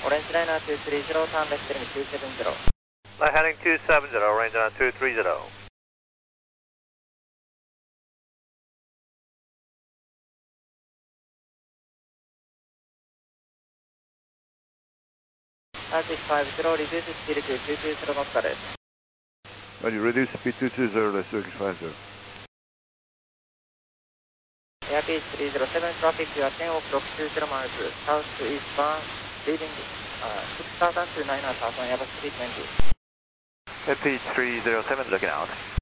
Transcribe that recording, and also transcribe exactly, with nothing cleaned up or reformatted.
Orange Liner two three zero, turn left heading two seven zero. Left heading two seven zero, Orange Liner two three zero. six five zero, reduce speed to two two zero knotsです。 Ready, reduce speed two two zero, less six five zero. Airbus three zero seven, traffic, you are ten of six two zero miles, south to eastbound, leading uh, six thousand to nine thousand, Airbus three twenty. Airbus three zero seven, looking out.